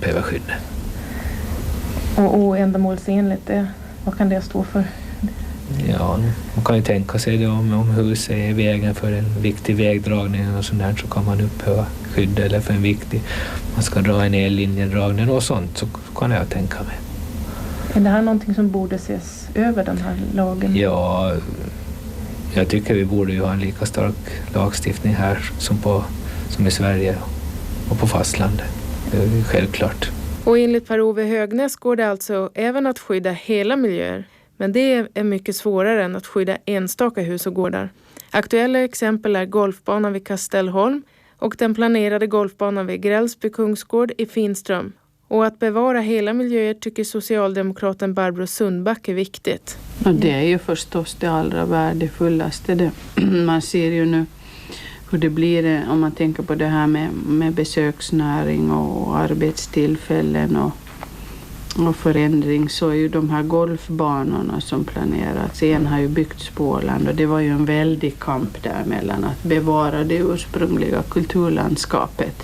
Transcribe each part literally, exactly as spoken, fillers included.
upphäva skyddet. Och oändamålsenligt, det, vad kan det stå för? Ja, man kan ju tänka sig det om, om huset är vägen för en viktig vägdragning och sånt där, så kan man upphäva skydd, eller för en viktig, man ska dra en ellinjedragning och sånt, så kan jag tänka mig. Är det här någonting som borde ses över, den här lagen? Ja, jag tycker vi borde ju ha en lika stark lagstiftning här som, på, som i Sverige och på fastlandet. Det är självklart. Och enligt Per-Ove Högnäs går det alltså även att skydda hela miljöer. Men det är mycket svårare än att skydda enstaka hus och gårdar. Aktuella exempel är golfbanan vid Kastellholm och den planerade golfbanan vid Grälsby Kungsgård i Finström. Och att bevara hela miljöer tycker socialdemokraten Barbro Sundback är viktigt. Och det är ju förstås det allra värdefullaste. Det. Man ser ju nu hur det blir om man tänker på det här med, med besöksnäring och arbetstillfällen och, och förändring, så är ju de här golfbanorna som planerats. En har ju byggts på Åland och det var ju en väldig kamp där mellan att bevara det ursprungliga kulturlandskapet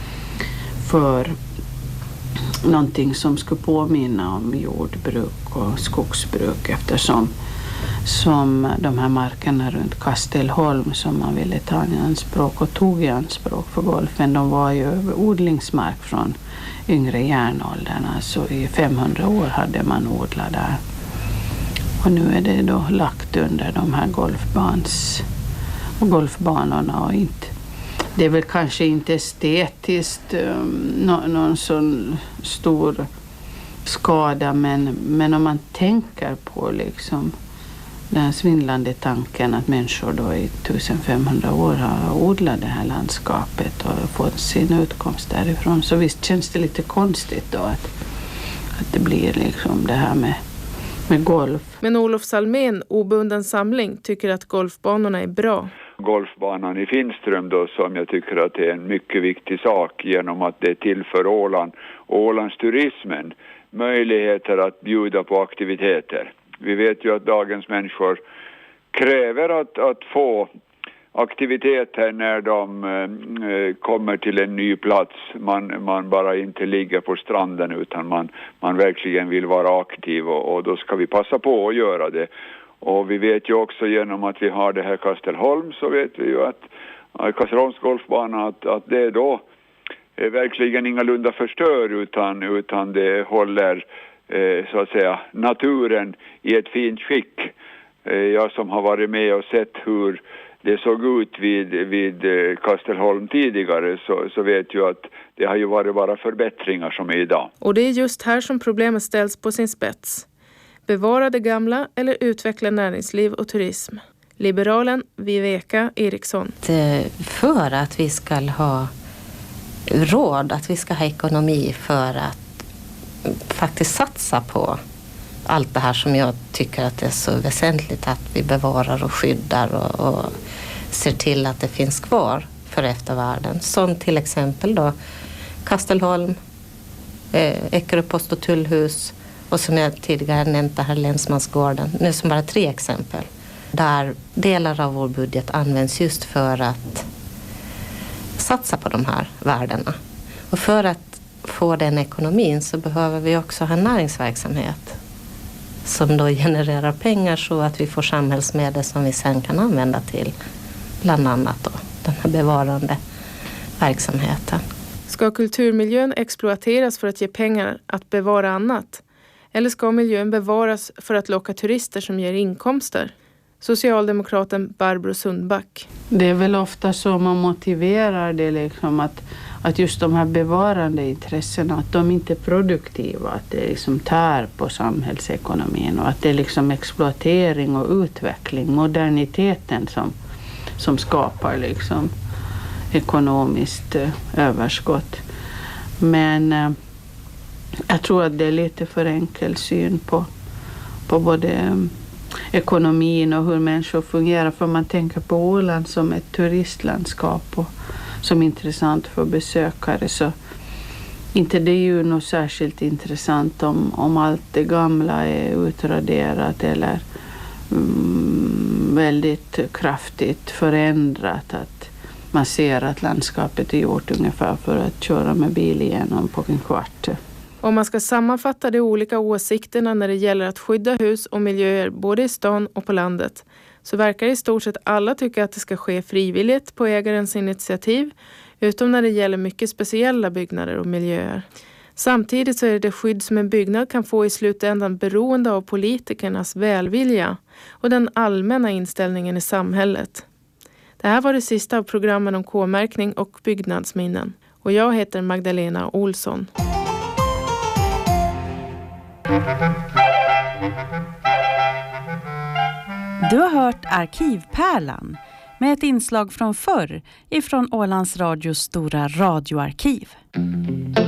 för någonting som skulle påminna om jordbruk och skogsbruk, eftersom som de här markerna runt Kastellholm som man ville ta i anspråk och tog i anspråk för golfen, de var ju odlingsmark från yngre järnåldern. Alltså i femhundra år hade man odlat där. Och nu är det då lagt under de här golfbans och golfbanorna och inte. Det är väl kanske inte estetiskt um, no, någon sån stor skada, men, men om man tänker på liksom den svindlande tanken att människor då i femtonhundra år har odlat det här landskapet och fått sin utkomst därifrån, så visst känns det lite konstigt då att, att det blir liksom det här med, med golf. Men Olof Salmén, obunden samling, tycker att golfbanorna är bra. Golfbanan i Finström då, som jag tycker att det är en mycket viktig sak genom att det tillför Åland och Ålands turismen möjligheter att bjuda på aktiviteter. Vi vet ju att dagens människor kräver att, att få aktiviteter när de eh, kommer till en ny plats. Man, man bara inte ligger på stranden utan man, man verkligen vill vara aktiv och, och då ska vi passa på att göra det. Och vi vet ju också genom att vi har det här Kastellholm, så vet vi ju att Kastellholms golfbana att, att det då är verkligen ingalunda förstör utan, utan det håller eh, så att säga naturen i ett fint skick. Eh, jag som har varit med och sett hur det såg ut vid, vid Kastellholm tidigare, så, så vet ju att det har ju varit bara förbättringar som är idag. Och det är just här som problemet ställs på sin spets. Bevara det gamla eller utveckla näringsliv och turism. Liberalen Viveka Eriksson. För att vi ska ha råd, att vi ska ha ekonomi för att faktiskt satsa på allt det här som jag tycker att det är så väsentligt att vi bevarar och skyddar och, och ser till att det finns kvar för eftervärlden. Som till exempel då Kastellholm, eh, Eckeröpost och Tullhus och som jag tidigare nämnt det här Länsmansgården. Nu som bara tre exempel. Där delar av vår budget används just för att satsa på de här värdena. Och för att få den ekonomin så behöver vi också ha en näringsverksamhet som då genererar pengar så att vi får samhällsmedel som vi sen kan använda till bland annat då den här bevarande verksamheten. Ska kulturmiljön exploateras för att ge pengar att bevara annat? Eller ska miljön bevaras för att locka turister som ger inkomster? Socialdemokraten Barbro Sundback. Det är väl ofta så man motiverar det liksom att, att just de här bevarande intressena, att de inte är produktiva, att det liksom tär på samhällsekonomin och att det är liksom exploatering och utveckling, moderniteten som, som skapar liksom ekonomiskt överskott. Men eh, jag tror att det är lite för enkel syn på, på både eh, ekonomin och hur människor fungerar. För man tänker på Åland som ett turistlandskap och som är intressant för besökare, så inte det är ju något särskilt intressant om, om allt det gamla är utraderat eller mm, väldigt kraftigt förändrat. Att man ser att landskapet är gjort ungefär för att köra med bil igenom på en kvart. Om man ska sammanfatta de olika åsikterna när det gäller att skydda hus och miljöer både i stan och på landet, så verkar i stort sett alla tycka att det ska ske frivilligt på ägarens initiativ, utom när det gäller mycket speciella byggnader och miljöer. Samtidigt så är det skydd som en byggnad kan få i slutändan beroende av politikernas välvilja och den allmänna inställningen i samhället. Det här var det sista av programmen om K-märkning och byggnadsminnen. Och jag heter Magdalena Olsson. Du har hört Arkivpärlan med ett inslag från förr ifrån Ålands Radios stora radioarkiv.